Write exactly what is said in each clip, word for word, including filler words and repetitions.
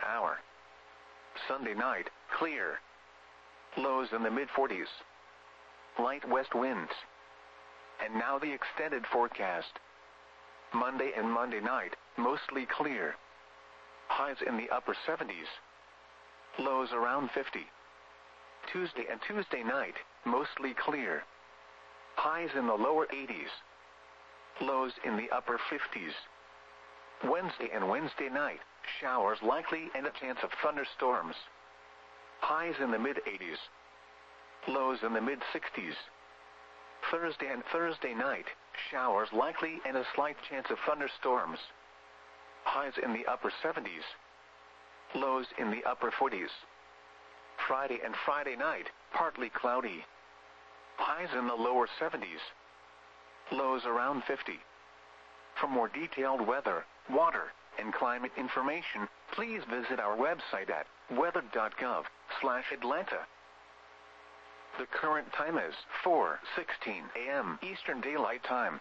hour. Sunday night, clear. Lows in the mid forties. Light west winds. And now the extended forecast. Monday and Monday night, mostly clear. Highs in the upper seventies. Lows around fifty. Tuesday and Tuesday night, mostly clear. Highs in the lower eighties. Lows in the upper fifties. Wednesday and Wednesday night, showers likely and a chance of thunderstorms. Highs in the mid eighties. Lows in the mid sixties. Thursday and Thursday night, showers likely and a slight chance of thunderstorms. Highs in the upper seventies. Lows in the upper forties. Friday and Friday night, partly cloudy. Highs in the lower seventies. Lows around fifty. For more detailed weather, water, and climate information, please visit our website at weather dot gov slash Atlanta. The current time is four sixteen a m Eastern Daylight Time.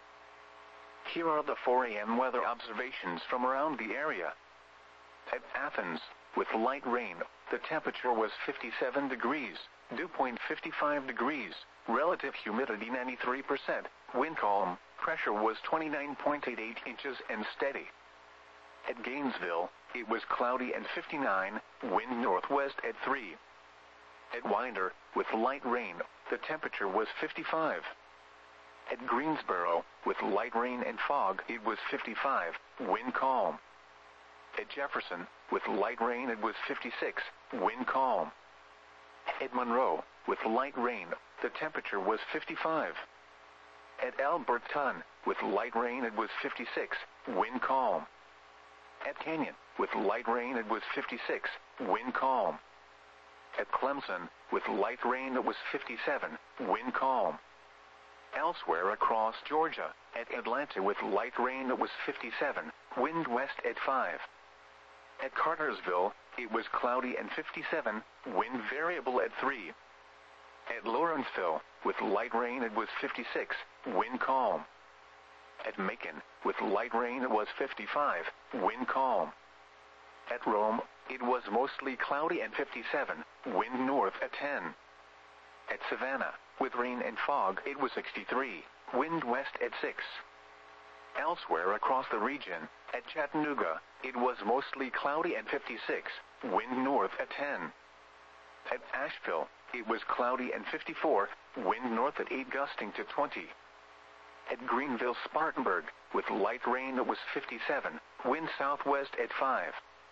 Here are the four a m weather observations from around the area. At Athens, with light rain, the temperature was fifty-seven degrees, dew point fifty-five degrees, relative humidity ninety-three percent, wind calm, pressure was twenty-nine point eight eight inches and steady. At Gainesville, it was cloudy and fifty-nine, wind northwest at three. At Winder, with light rain, the temperature was fifty-five. At Greensboro, with light rain and fog, it was fifty-five, wind calm. At Jefferson, with light rain, it was fifty-six, wind calm. At Monroe, with light rain, the temperature was fifty-five. At Alberton, with light rain, it was fifty-six, wind calm. At Canyon, with light rain, it was fifty-six, wind calm. At Clemson, with light rain, it was fifty-seven, wind calm. Elsewhere across Georgia, at Atlanta with light rain, it was fifty-seven, wind west at five. At Cartersville, it was cloudy and fifty-seven, wind variable at three. At Lawrenceville, with light rain, it was fifty-six, wind calm. At Macon, with light rain, it was fifty-five, wind calm. At Rome, it was mostly cloudy and fifty-seven, wind north at ten. At Savannah, with rain and fog, it was sixty-three, wind west at six. Elsewhere across the region, at Chattanooga, it was mostly cloudy and fifty-six, wind north at ten. At Asheville, it was cloudy and fifty-four, wind north at eight gusting to twenty. At Greenville-Spartanburg, with light rain, it was fifty-seven, wind southwest at five.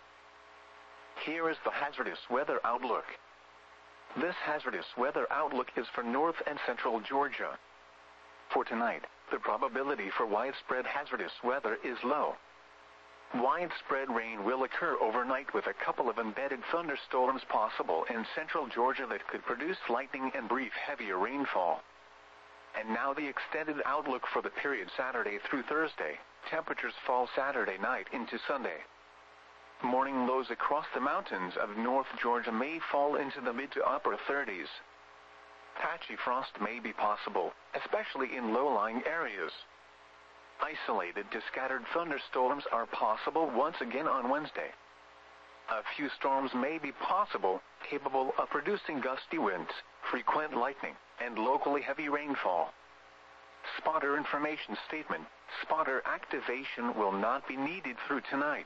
Here is the hazardous weather outlook. This hazardous weather outlook is for north and central Georgia. For tonight, the probability for widespread hazardous weather is low. Widespread rain will occur overnight with a couple of embedded thunderstorms possible in central Georgia that could produce lightning and brief heavier rainfall. And now the extended outlook for the period Saturday through Thursday. Temperatures fall Saturday night into Sunday. Morning lows across the mountains of North Georgia may fall into the mid to upper thirties. Patchy frost may be possible, especially in low-lying areas. Isolated to scattered thunderstorms are possible once again on Wednesday. A few storms may be possible, capable of producing gusty winds, frequent lightning, and locally heavy rainfall. Spotter information statement: spotter activation will not be needed through tonight.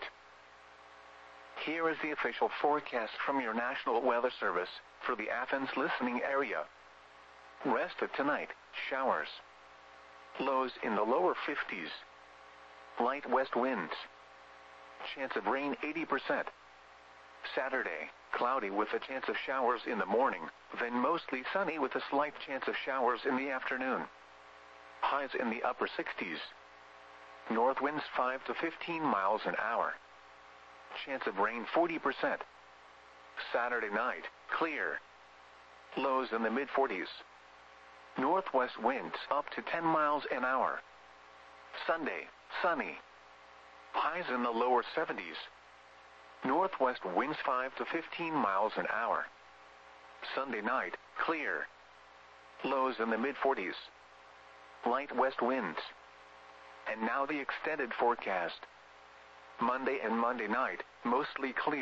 Here is the official forecast from your National Weather Service for the Athens listening area. Rest of tonight, showers. Lows in the lower fifties. Light west winds. Chance of rain eighty percent. Saturday, cloudy with a chance of showers in the morning, then mostly sunny with a slight chance of showers in the afternoon. Highs in the upper sixties. North winds five to fifteen miles an hour. Chance of rain forty percent. Saturday night, clear. Lows in the mid forties. Northwest winds up to ten miles an hour. Sunday, sunny. Highs in the lower seventies. Northwest winds five to fifteen miles an hour. Sunday night, clear. Lows in the mid forties. Light west winds. And now the extended forecast. Monday and Monday night, mostly clear.